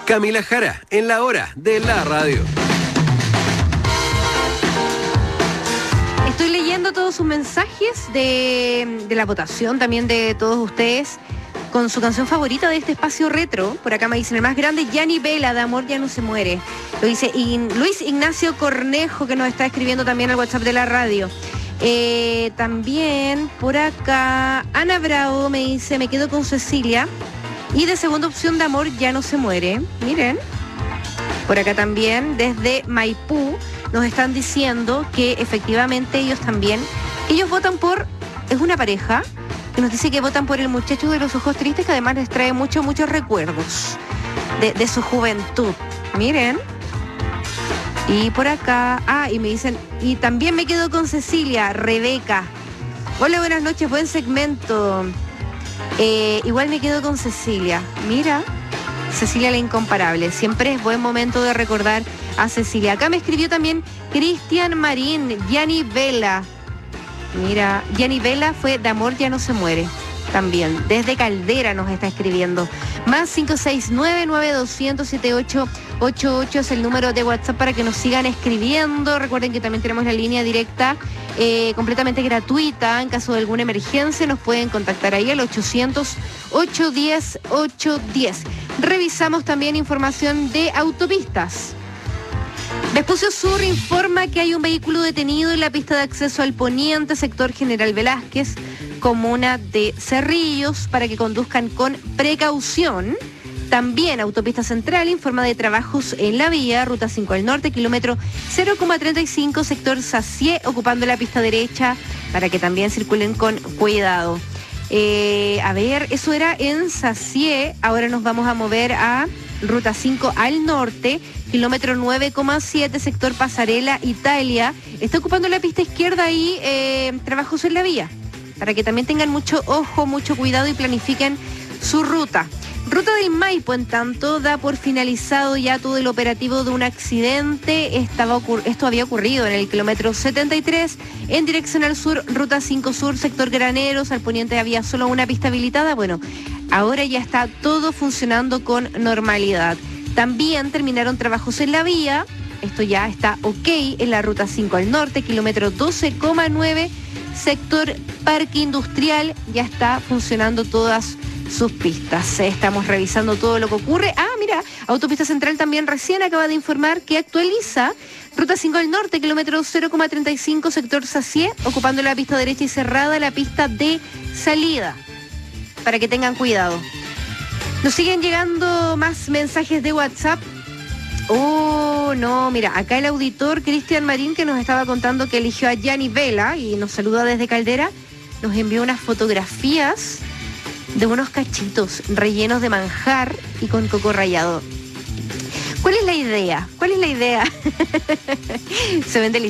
Camila Jara, en la hora de la radio. Estoy leyendo todos sus mensajes de la votación, también de todos ustedes, con su canción favorita de este espacio retro. Por acá me dicen, el más grande, Gianni Vela, de Amor ya no se muere. Lo dice Luis Ignacio Cornejo, que nos está escribiendo también al WhatsApp de la radio. También por acá, Ana Bravo me dice, me quedo con Cecilia. Y de segunda opción, de Amor ya no se muere. Miren. Por acá también, desde Maipú, nos están diciendo que efectivamente ellos votan por, es una pareja, que nos dice que votan por el muchacho de los ojos tristes, que además les trae muchos recuerdos de su juventud. Miren. Y por acá, y me dicen, y también me quedo con Cecilia, Rebeca. Hola, buenas noches, buen segmento. Igual me quedo con Cecilia. Mira, Cecilia la incomparable. Siempre es buen momento de recordar a Cecilia. Acá me escribió también Cristian Marín, Gianni Vela. Mira, Gianni Vela fue de Amor ya no se muere. También, desde Caldera nos está escribiendo. Más 569-9200-7888 es el número de WhatsApp para que nos sigan escribiendo. Recuerden que también tenemos la línea directa completamente gratuita. En caso de alguna emergencia nos pueden contactar ahí al 800-810-810. Revisamos también información de autopistas. Vespucio Sur informa que hay un vehículo detenido en la pista de acceso al poniente, sector General Velázquez, comuna de Cerrillos, para que conduzcan con precaución. También Autopista Central informa de trabajos en la vía, Ruta 5 al norte, kilómetro 0,35, sector Sacié, ocupando la pista derecha, para que también circulen con cuidado. Eso era en Sacié. Ahora nos vamos a mover a Ruta 5 al norte, kilómetro 9,7, sector Pasarela, Italia. Está ocupando la pista izquierda y trabajos en la vía, para que también tengan mucho ojo, mucho cuidado y planifiquen su ruta. Ruta del Maipo, en tanto, da por finalizado ya todo el operativo de un accidente. Esto había ocurrido en el kilómetro 73, en dirección al sur, Ruta 5 Sur, sector Graneros. Al poniente había solo una pista habilitada. Bueno, ahora ya está todo funcionando con normalidad. También terminaron trabajos en la vía. Esto ya está ok en la Ruta 5 al norte, kilómetro 12,9, sector Parque Industrial. Ya está funcionando todas sus pistas. Estamos revisando todo lo que ocurre. Mira, Autopista Central también recién acaba de informar que actualiza Ruta 5 al norte, kilómetro 0,35, sector Sacié, ocupando la pista derecha y cerrada la pista de salida, para que tengan cuidado. Nos siguen llegando más mensajes de WhatsApp. No, mira, acá el auditor Cristian Marín, que nos estaba contando que eligió a Gianni Vela y nos saluda desde Caldera, nos envió unas fotografías de unos cachitos rellenos de manjar y con coco rallado. ¿Cuál es la idea? Se ven deliciosos.